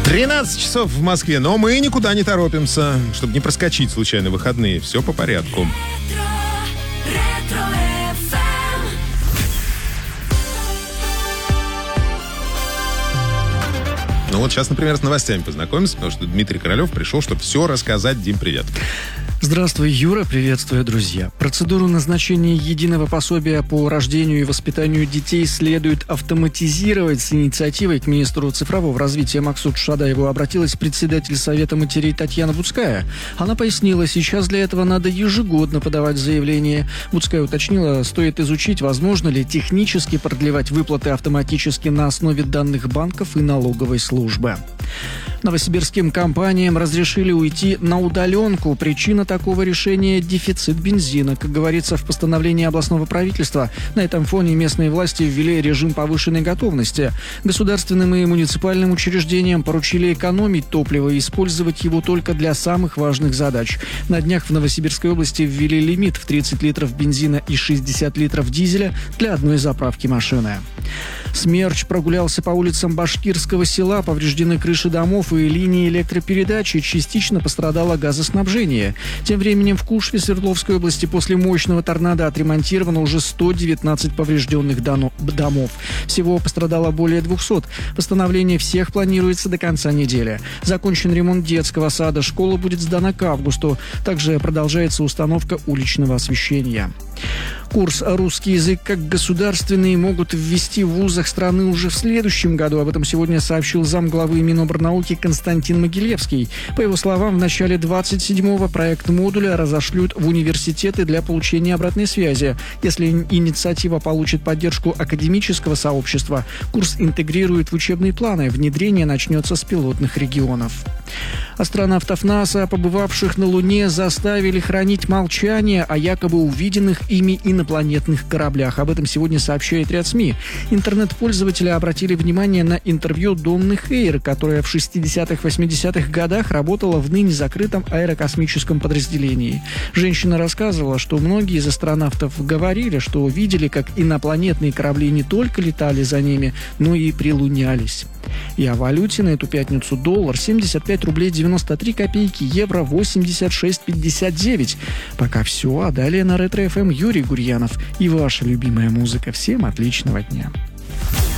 13 часов в Москве, но мы никуда не торопимся, чтобы не проскочить случайно выходные. Все по порядку. Ну вот сейчас, например, с новостями познакомимся, потому что Дмитрий Королев пришел, чтобы все рассказать. Дим, привет. Здравствуй, Юра, приветствую, друзья. Процедуру назначения единого пособия по рождению и воспитанию детей следует автоматизировать. С инициативой к министру цифрового развития Максуту Шадаеву обратилась председатель Совета матерей Татьяна Буцкая. Она пояснила, сейчас для этого надо ежегодно подавать заявление. Буцкая уточнила, стоит изучить, возможно ли технически продлевать выплаты автоматически на основе данных банков и налоговой службы. Новосибирским компаниям разрешили уйти на удаленку. Причина такого решения – дефицит бензина. Как говорится в постановлении областного правительства, на этом фоне местные власти ввели режим повышенной готовности. Государственным и муниципальным учреждениям поручили экономить топливо и использовать его только для самых важных задач. На днях в Новосибирской области ввели лимит в 30 литров бензина и 60 литров дизеля для одной заправки машины. Смерч прогулялся по улицам Башкирского села, повреждены крыши домов и линии электропередачи, частично пострадало газоснабжение. Тем временем в Кушве Свердловской области после мощного торнадо отремонтировано уже 119 поврежденных домов. Всего пострадало более 200. Восстановление всех планируется до конца недели. Закончен ремонт детского сада, школа будет сдана к августу. Также продолжается установка уличного освещения. Курс «Русский язык как государственный» могут ввести в вузах страны уже в следующем году. Об этом сегодня сообщил замглавы Минобрнауки Константин Могилевский. По его словам, в начале 27-го проект модуля разошлют в университеты для получения обратной связи. Если инициатива получит поддержку академического сообщества, курс интегрируют в учебные планы. Внедрение начнется с пилотных регионов. Астронавтов НАСА, побывавших на Луне, заставили хранить молчание о якобы увиденных ими инопланетных кораблях. Об этом сегодня сообщает ряд СМИ. Интернет-пользователи обратили внимание на интервью Донны Хейр, которая в 60-80-х годах работала в ныне закрытом аэрокосмическом подразделении. Женщина рассказывала, что многие из астронавтов говорили, что видели, как инопланетные корабли не только летали за ними, но и прилунялись. И о валюте на эту пятницу: доллар 75 рублей 93 копейки, евро 86,59. Пока все, а далее на Ретро-ФМ Юрий Гурьянов и ваша любимая музыка. Всем отличного дня.